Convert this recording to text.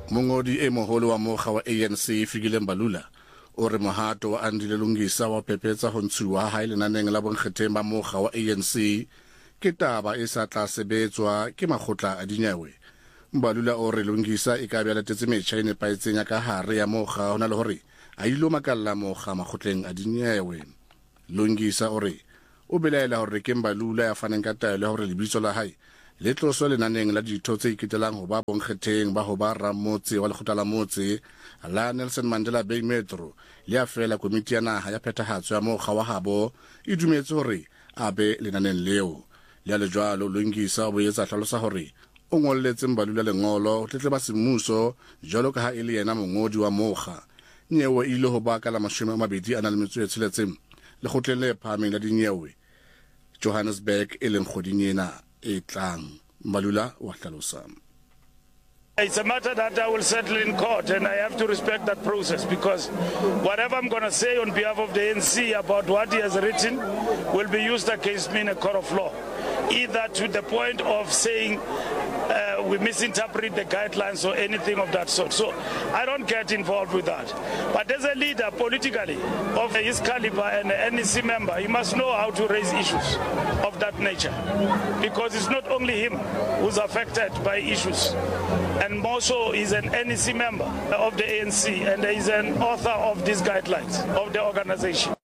Mongodi e moholo wa mokga wa ANC Fikile Mbalula o re mohato wa Andile Lungisa wa pepetsa ho ntshuwa ha ile naneng la bonkgetheng ba mokga wa ANC ke taba e sa tla sebetswa ke makgotla a dinyewe. Mbalula o re Lungisa e ka belatetse metjha e nepaetseng ya ka hare ya mokga hona le hore a ilo makalla mokga makgotleng a dinyewe. Lungisa o re o belaela hore ke Mbalula ya faneng ka taelo hore lebitso la hae le tloswa lenaneng la ditho tse iketelang ho ba bonkgetheng ba ho ba ramotse wa lekgotla la motse la Nelson Mandela Bay Metro le a fela komiti ya naha ya phethahatso ya mokga wa habo e dumetse hore a be lenaneng leo. Le a lejwalo Lungisa o boetsa hlalosa hore o ngolletse Mbalula lengolo ho tletleba semmuso jwalo ka ha e le yena mongodi wa mokga. Nyewe ile ho ba ka la 26 lekgotleng le phahameng la dinyewe Johannesburg e leng kgoding ena e tlang. Mbalula wa hlalosa. It's a matter that I will settle in court, and I have to respect that process, because whatever I'm going to say on behalf of the ANC about what he has written will be used against me in a court of law, either to the point of saying we misinterpret the guidelines or anything of that sort. So I don't get involved with that. But as a leader politically of his caliber and an NEC member, he must know how to raise issues of that nature, because it's not only him who's affected by issues, and more so he's an NEC member of the ANC and he's an author of these guidelines of the organization.